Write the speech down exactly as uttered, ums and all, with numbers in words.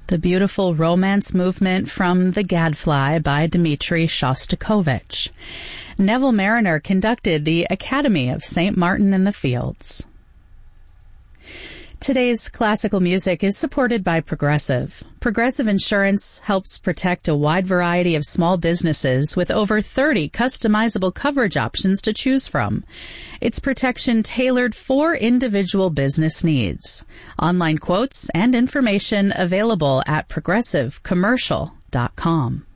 The beautiful romance movement from The Gadfly by Dmitri Shostakovich. Neville Marriner conducted the Academy of Saint Martin in the Fields. Today's classical music is supported by Progressive. Progressive Insurance helps protect a wide variety of small businesses with over thirty customizable coverage options to choose from. It's protection tailored for individual business needs. Online quotes and information available at progressive commercial dot com.